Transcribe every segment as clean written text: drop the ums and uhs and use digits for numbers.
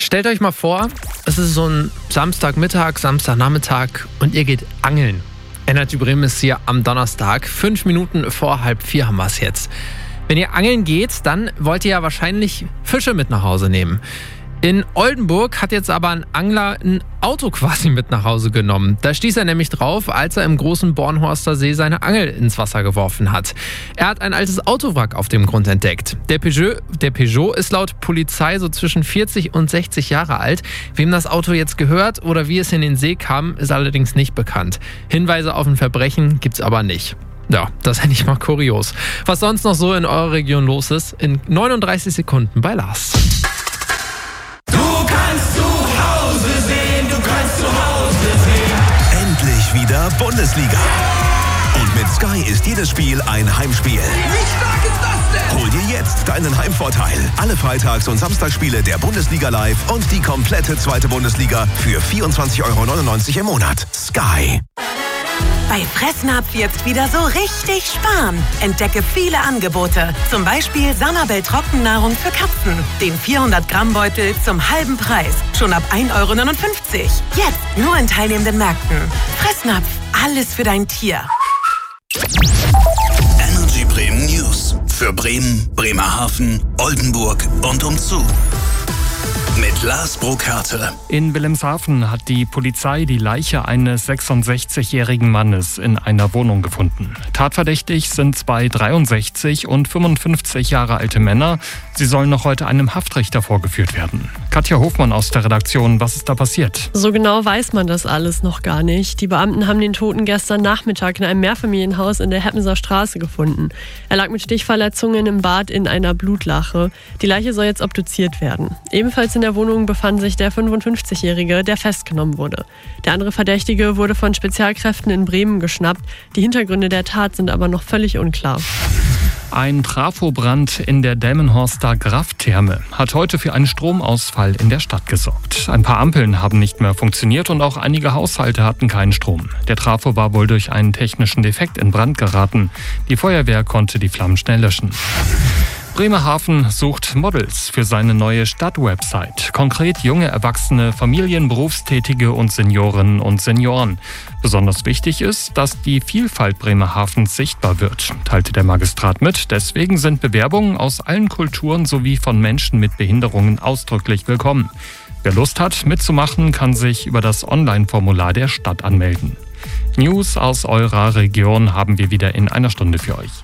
Stellt euch mal vor, es ist so ein Samstagmittag, Samstagnachmittag und ihr geht angeln. Energy Bremen ist hier am Donnerstag. 5 Minuten vor 3:30 haben wir es jetzt. Wenn ihr angeln geht, dann wollt ihr ja wahrscheinlich Fische mit nach Hause nehmen. In Oldenburg hat jetzt aber ein Angler ein Auto quasi mit nach Hause genommen. Da stieß er nämlich drauf, als er im großen Bornhorster See seine Angel ins Wasser geworfen hat. Er hat ein altes Autowrack auf dem Grund entdeckt. Der Peugeot ist laut Polizei so zwischen 40 und 60 Jahre alt. Wem das Auto jetzt gehört oder wie es in den See kam, ist allerdings nicht bekannt. Hinweise auf ein Verbrechen gibt's aber nicht. Ja, das ist nicht mal kurios. Was sonst noch so in eurer Region los ist, in 39 Sekunden bei Lars. Endlich wieder Bundesliga. Und mit Sky ist jedes Spiel ein Heimspiel. Wie stark ist das denn? Hol dir jetzt deinen Heimvorteil. Alle Freitags- und Samstagsspiele der Bundesliga live und die komplette zweite Bundesliga für 24,99 € im Monat. Sky. Bei Fressnapf jetzt wieder so richtig sparen. Entdecke viele Angebote. Zum Beispiel Sanabel Trockennahrung für Katzen. Den 400-Gramm-Beutel zum halben Preis. Schon ab 1,59 €. Jetzt nur in teilnehmenden Märkten. Fressnapf, alles für dein Tier. Energy Bremen News. Für Bremen, Bremerhaven, Oldenburg und umzu. Mit Lars Burkhardt. In Wilhelmshaven hat die Polizei die Leiche eines 66-jährigen Mannes in einer Wohnung gefunden. Tatverdächtig sind 2 63 und 55 Jahre alte Männer. Sie sollen noch heute einem Haftrichter vorgeführt werden. Katja Hofmann aus der Redaktion, was ist da passiert? So genau weiß man das alles noch gar nicht. Die Beamten haben den Toten gestern Nachmittag in einem Mehrfamilienhaus in der Heppenser Straße gefunden. Er lag mit Stichverletzungen im Bad in einer Blutlache. Die Leiche soll jetzt obduziert werden. Ebenfalls in der Wohnung befand sich der 55-Jährige, der festgenommen wurde. Der andere Verdächtige wurde von Spezialkräften in Bremen geschnappt. Die Hintergründe der Tat sind aber noch völlig unklar. Ein Trafobrand in der Delmenhorster Graf-Therme hat heute für einen Stromausfall in der Stadt gesorgt. Ein paar Ampeln haben nicht mehr funktioniert und auch einige Haushalte hatten keinen Strom. Der Trafo war wohl durch einen technischen Defekt in Brand geraten. Die Feuerwehr konnte die Flammen schnell löschen. Bremerhaven sucht Models für seine neue Stadtwebsite. Konkret junge Erwachsene, Familien, Berufstätige und Seniorinnen und Senioren. Besonders wichtig ist, dass die Vielfalt Bremerhavens sichtbar wird, teilte der Magistrat mit. Deswegen sind Bewerbungen aus allen Kulturen sowie von Menschen mit Behinderungen ausdrücklich willkommen. Wer Lust hat, mitzumachen, kann sich über das Online-Formular der Stadt anmelden. News aus eurer Region haben wir wieder in einer Stunde für euch.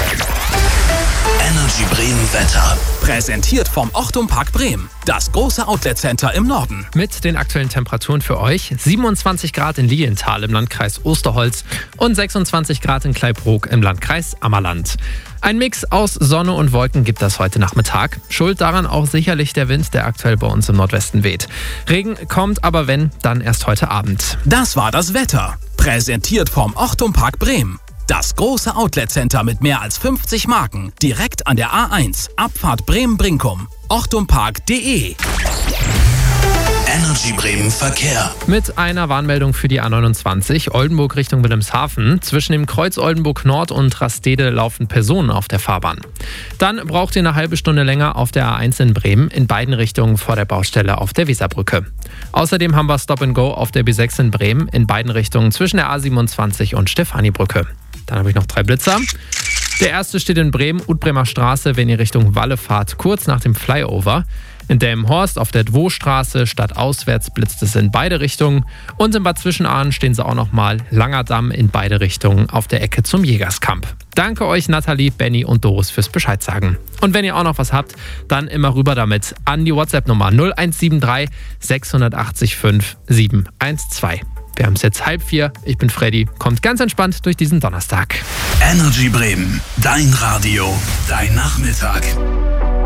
Energy Bremen Wetter. Präsentiert vom Ochtum Park Bremen. Das große Outlet-Center im Norden. Mit den aktuellen Temperaturen für euch: 27 Grad in Lilienthal im Landkreis Osterholz und 26 Grad in Kleibrook im Landkreis Ammerland. Ein Mix aus Sonne und Wolken gibt das heute Nachmittag. Schuld daran auch sicherlich der Wind, der aktuell bei uns im Nordwesten weht. Regen kommt aber wenn, dann erst heute Abend. Das war das Wetter. Präsentiert vom Ochtum Park Bremen. Das große Outlet-Center mit mehr als 50 Marken. Direkt an der A1. Abfahrt Bremen-Brinkum. ochtumpark.de. Energy Bremen Verkehr. Mit einer Warnmeldung für die A29 Oldenburg Richtung Wilhelmshaven. Zwischen dem Kreuz Oldenburg Nord und Rastede laufen Personen auf der Fahrbahn. Dann braucht ihr eine halbe Stunde länger auf der A1 in Bremen, in beiden Richtungen vor der Baustelle auf der Weserbrücke. Außerdem haben wir Stop and Go auf der B6 in Bremen, in beiden Richtungen zwischen der A27 und Stefanibrücke. Dann habe ich noch 3 Blitzer. Der erste steht in Bremen, Utbremer Straße, wenn ihr Richtung Walle fahrt, kurz nach dem Flyover. In Delmenhorst auf der Dwo-Straße stadtauswärts blitzt es in beide Richtungen. Und in Bad Zwischenahn stehen sie auch nochmal Langer Damm in beide Richtungen auf der Ecke zum Jägerskamp. Danke euch Nathalie, Benny und Doris fürs Bescheid sagen. Und wenn ihr auch noch was habt, dann immer rüber damit an die WhatsApp-Nummer 0173 680 5 712. Wir haben es jetzt 3:30. Ich bin Freddy. Kommt ganz entspannt durch diesen Donnerstag. Energy Bremen. Dein Radio. Dein Nachmittag.